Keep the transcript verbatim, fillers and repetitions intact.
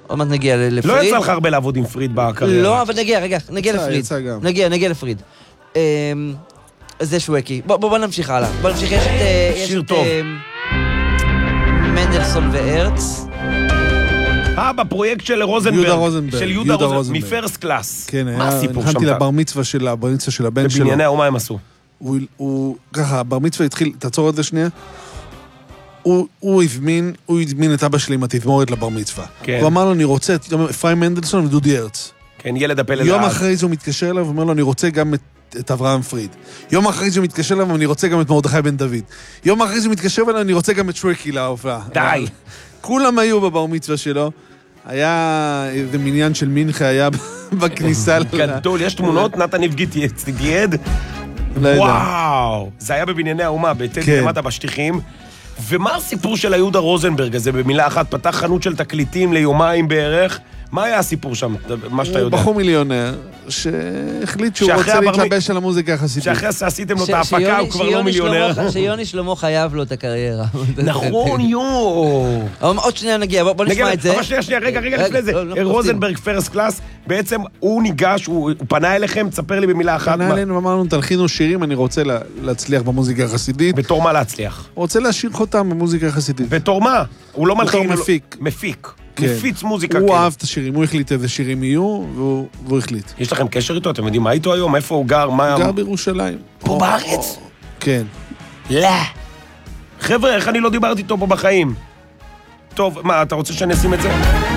עוד מעט נגיע לפריד. לא יצא לך הרבה לעבוד עם פריד בקריירה. לא, אבל נגיע, רגע, נגיע לפריד. נגיע, נגיע לפריד. זה שווקי. בוא נמשיך הלאה. בוא נמשיך, יש את... שיר טוב. מנדלסון וארץ. אה, בפרויקט של רוזנברג. יהודה רוזנברג. של יהודה רוזנברג. מפרסט קלאס. כן, מה הסיפור שם? נכנתי לבר מצווה של הבר מצווה של הבן שלו. בבנייני האומה הם עשו. הוא, ככה, הבר מצווה התחיל, תעצור את זה שנייה. הוא, הוא הזמין, הוא הזמין את אבא שלי עם התזמורת לבר מצווה. כן. הוא אמר לו, אני רוצה את אפרים מנדלסון ודודי הרץ. כן, ילד הפלא יום אחרי זה הוא מתקשר אליו, ואומר לו, אני רוצה גם את, את אברהם פריד. יום אחרי זה הוא מתקשר אליו, ואני רוצה גם את מרדכי בן דוד. יום אחרי זה הוא מתקשר אליו, אני רוצה גם את שווקי להופעה. די. כולם היו בבר מצווה שלו. היה איזה מניין של מינכה, היה בכניסה. גדול, יש תמונות, נתן נפגיתי, תגיעד. וואו, זה היה בבנייני האומה, בטד למטה בשטיחים. ומה הסיפור של יהודה רוזנברג הזה, במילה אחת, פתח חנות של תקליטים ליומיים בערך? מה היה הסיפור שם, מה שאתה יודע? הוא בחור מיליונר, שהחליט שהוא רוצה להתלבש על המוזיקה החסידית. שאחרי שעשיתם לו את ההפקה, הוא כבר לא מיליונר. שיוני שלמה חייב לו את הקריירה. נכון, יואו. עוד שנייה נגיע, בוא נשמע את זה. אבל שנייה, שנייה, רגע, רגע לפני זה. רוזנברג פרסט קלאס, בעצם הוא ניגש, הוא פנה אליכם, תספר לי במילה אחת. פנה אלינו ואמרנו, תלחינו שירים, אני רוצה להצליח במוזיקה החסידית. בתור מה להצליח? הוא רוצה להשאיר חותם במוזיקה החסידית. בתור מה? הוא לא מלחין. בתור מפיק. מפיק. מפיץ מוזיקה. הוא אהב את השירים, הוא החליט איזה שירים יהיו, והוא החליט. יש לכם קשר איתו? אתם יודעים מה איתו היום? איפה הוא גר? הוא גר בירושלים. פה בארץ? כן. לא. חבר'ה, איך אני לא דיברתי איתו פה בחיים? טוב, מה, אתה רוצה שאני אשים את זה?